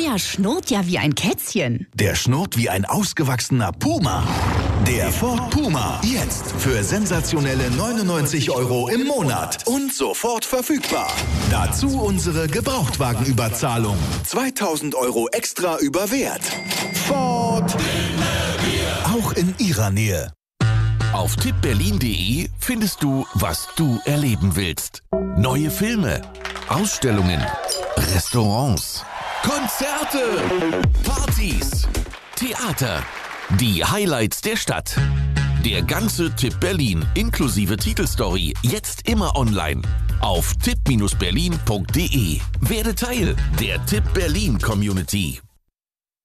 euer schnurrt ja wie ein Kätzchen. Der schnurrt wie ein ausgewachsener Puma. Der Ford Puma. Jetzt für sensationelle 99 € im Monat. Und sofort verfügbar. Dazu unsere Gebrauchtwagenüberzahlung. 2000 € extra über Wert. Ford. Auch in Ihrer Nähe. Auf tippberlin.de findest du, was du erleben willst. Neue Filme, Ausstellungen, Restaurants, Konzerte, Partys, Theater, die Highlights der Stadt. Der ganze Tipp Berlin inklusive Titelstory jetzt immer online auf tipp-berlin.de. Werde Teil der Tipp Berlin Community.